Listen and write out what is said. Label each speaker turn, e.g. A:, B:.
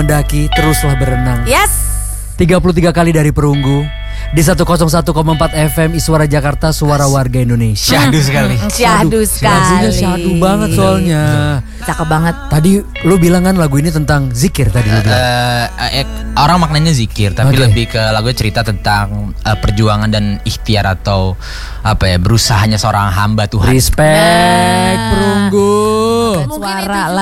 A: Mendaki teruslah berenang.
B: Yes.
A: 33 kali dari Perunggu di 101,4 FM Iswara Jakarta, suara warga Indonesia.
C: Syahdu sekali.
B: Syahdu sekali.
A: Lagunya syahdu banget soalnya.
B: Cakep banget.
A: Tadi lu bilang kan lagu ini tentang zikir tadi lu bilang.
C: Orang maknanya zikir, tapi
A: Oke.
C: lebih ke lagu cerita tentang perjuangan dan ikhtiar atau berusahanya seorang hamba Tuhan.
A: Respect Perunggu.
B: Mungkin
D: Suara
B: itu